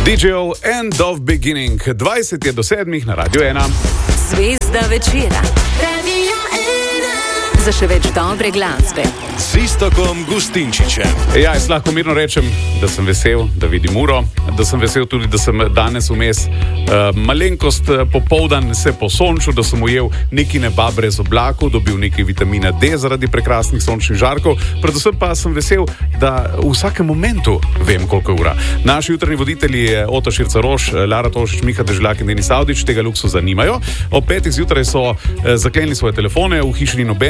DJ-ov End of Beginning, 20 je do 7 na Radio 1. Zvezda večera. Radio 1. Za še več dobre glasbe. Z Iztokom Gustinčičem. Ja, jaz lahko mirno rečem, da sem vesel, da vidim uro, da sem vesel tudi, da sem danes vmes malenkost popoldan se posončil, da sem ujel neki neba brez oblakov, dobil neki vitamina D zaradi prekrasnih sončnih žarkov, predvsem pa sem vesel, da v vsakem momentu vem, koliko je ura. Naši jutrni voditelji Oto Širca-Roš, Lara Tošič, Miha Dežljak in Denis Avdić tega luksuza nimajo. Ob 5 zjutraj so zaklenili svoje telefone, v hiši ni noben